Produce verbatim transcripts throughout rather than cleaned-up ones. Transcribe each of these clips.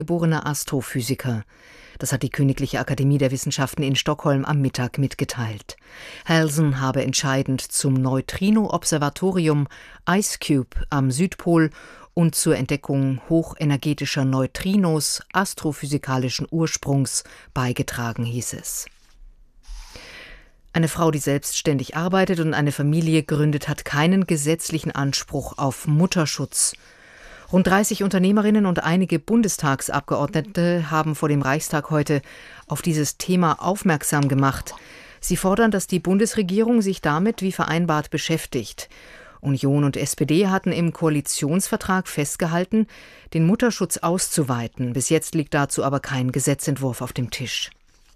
geborener Astrophysiker. Das hat die Königliche Akademie der Wissenschaften in Stockholm am Mittag mitgeteilt. Halsen habe entscheidend zum Neutrino-Observatorium IceCube am Südpol und zur Entdeckung hochenergetischer Neutrinos astrophysikalischen Ursprungs beigetragen, hieß es. Eine Frau, die selbstständig arbeitet und eine Familie gründet, hat keinen gesetzlichen Anspruch auf Mutterschutz. Rund dreißig Unternehmerinnen und einige Bundestagsabgeordnete haben vor dem Reichstag heute auf dieses Thema aufmerksam gemacht. Sie fordern, dass die Bundesregierung sich damit wie vereinbart beschäftigt. Union und S P D hatten im Koalitionsvertrag festgehalten, den Mutterschutz auszuweiten. Bis jetzt liegt dazu aber kein Gesetzentwurf auf dem Tisch.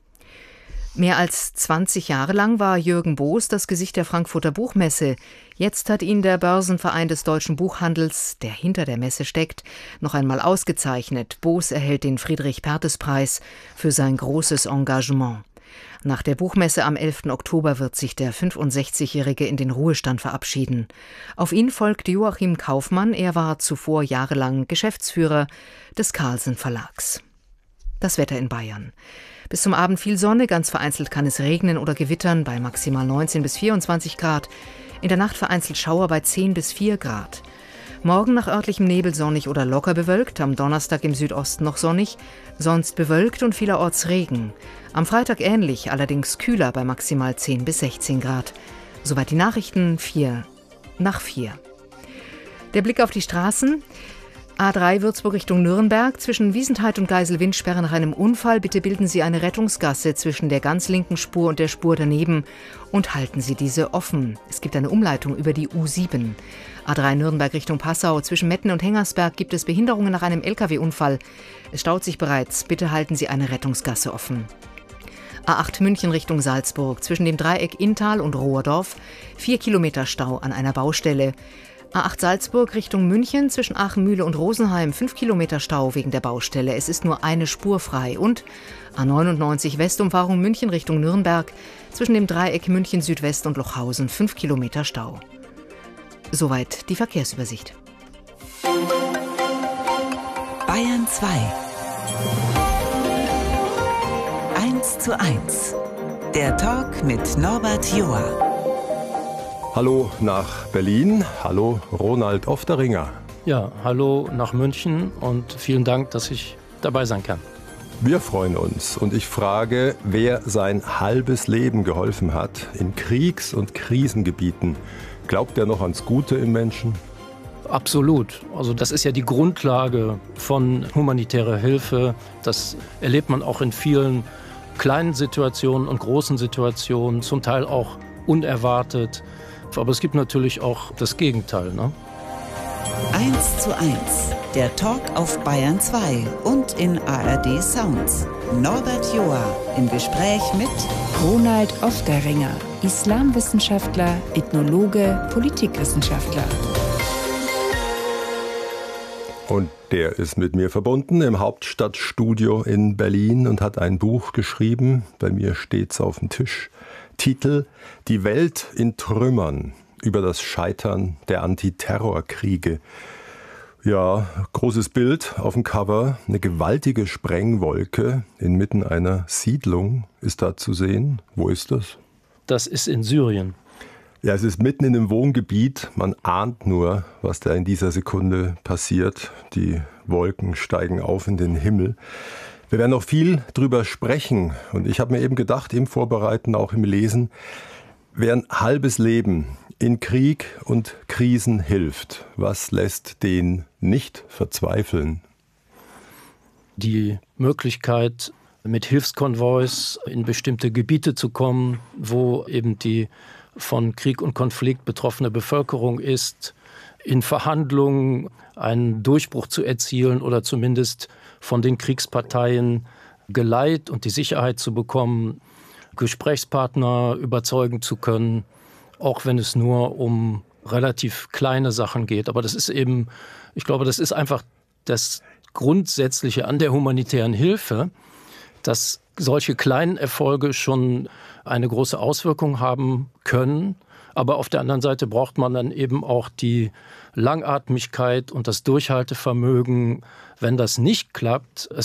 Mehr als zwanzig Jahre lang war Jürgen Boos das Gesicht der Frankfurter Buchmesse. Jetzt hat ihn der Börsenverein des deutschen Buchhandels, der hinter der Messe steckt, noch einmal ausgezeichnet. Boos erhält den Friedrich-Perthes-Preis für sein großes Engagement. Nach der Buchmesse am elften Oktober wird sich der fünfundsechzigjährige in den Ruhestand verabschieden. Auf ihn folgt Joachim Kaufmann. Er war zuvor jahrelang Geschäftsführer des Carlsen Verlags. Das Wetter in Bayern. Bis zum Abend viel Sonne, ganz vereinzelt kann es regnen oder gewittern bei maximal neunzehn bis vierundzwanzig Grad. In der Nacht vereinzelt Schauer bei zehn bis vier Grad. Morgen nach örtlichem Nebel sonnig oder locker bewölkt, am Donnerstag im Südosten noch sonnig, sonst bewölkt und vielerorts Regen. Am Freitag ähnlich, allerdings kühler bei maximal zehn bis sechzehn Grad. Soweit die Nachrichten, vier nach vier. Der Blick auf die Straßen. A drei Würzburg Richtung Nürnberg. Zwischen Wiesentheit und Geiselwind-Sperre nach einem Unfall. Bitte bilden Sie eine Rettungsgasse zwischen der ganz linken Spur und der Spur daneben und halten Sie diese offen. Es gibt eine Umleitung über die U sieben. A drei Nürnberg Richtung Passau. Zwischen Metten und Hengersberg gibt es Behinderungen nach einem L K W-Unfall. Es staut sich bereits. Bitte halten Sie eine Rettungsgasse offen. A acht München Richtung Salzburg. Zwischen dem Dreieck Inntal und Rohrdorf. Vier Kilometer Stau an einer Baustelle. A acht Salzburg Richtung München, zwischen Aachen-Mühle und Rosenheim, fünf Kilometer Stau wegen der Baustelle. Es ist nur eine Spur frei. Und A neunundneunzig Westumfahrung München Richtung Nürnberg, zwischen dem Dreieck München Südwest und Lochhausen, fünf Kilometer Stau. Soweit die Verkehrsübersicht. Bayern zwei. eins zu eins. Der Talk mit Norbert Joa. Hallo nach Berlin, hallo Ronald Ofteringer. Ja, hallo nach München und vielen Dank, dass ich dabei sein kann. Wir freuen uns und ich frage, wer sein halbes Leben geholfen hat in Kriegs- und Krisengebieten. Glaubt er noch ans Gute im Menschen? Absolut. Also das ist ja die Grundlage von humanitärer Hilfe. Das erlebt man auch in vielen kleinen Situationen und großen Situationen, zum Teil auch unerwartet. Aber es gibt natürlich auch das Gegenteil, ne? eins zu eins, der Talk auf Bayern zwei und in A R D Sounds. Norbert Joa im Gespräch mit Ronald Ofteringer, Islamwissenschaftler, Ethnologe, Politikwissenschaftler. Und der ist mit mir verbunden im Hauptstadtstudio in Berlin und hat ein Buch geschrieben. Bei mir steht's auf dem Tisch. Titel: Die Welt in Trümmern, über das Scheitern der Antiterrorkriege. Ja, großes Bild auf dem Cover, eine gewaltige Sprengwolke inmitten einer Siedlung ist da zu sehen. Wo ist das? Das ist in Syrien. Ja, es ist mitten in einem Wohngebiet. Man ahnt nur, was da in dieser Sekunde passiert. Die Wolken steigen auf in den Himmel. Wir werden noch viel drüber sprechen und ich habe mir eben gedacht, im Vorbereiten, auch im Lesen, wer ein halbes Leben in Krieg und Krisen hilft, was lässt den nicht verzweifeln? Die Möglichkeit, mit Hilfskonvois in bestimmte Gebiete zu kommen, wo eben die von Krieg und Konflikt betroffene Bevölkerung ist, in Verhandlungen einen Durchbruch zu erzielen oder zumindest von den Kriegsparteien Geleit und die Sicherheit zu bekommen, Gesprächspartner überzeugen zu können, auch wenn es nur um relativ kleine Sachen geht. Aber das ist eben, ich glaube, das ist einfach das Grundsätzliche an der humanitären Hilfe, dass solche kleinen Erfolge schon eine große Auswirkung haben können, Aber auf der anderen Seite braucht man dann eben auch die Langatmigkeit und das Durchhaltevermögen, wenn das nicht klappt.